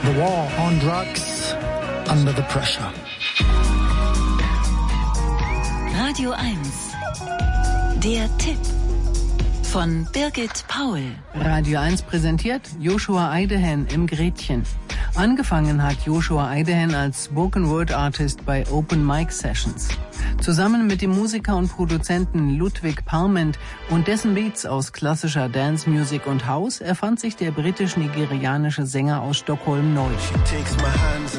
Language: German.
The War on Drugs, Under the Pressure. Radio 1. Der Tipp von Birgit Paul. Radio 1 präsentiert Joshua Eidehen im Gretchen. Angefangen hat Joshua Eidehen als Spoken Word Artist bei Open Mic Sessions. Zusammen mit dem Musiker und Produzenten Ludwig Parment und dessen Beats aus klassischer Dance Music und House erfand sich der britisch-nigerianische Sänger aus Stockholm neu.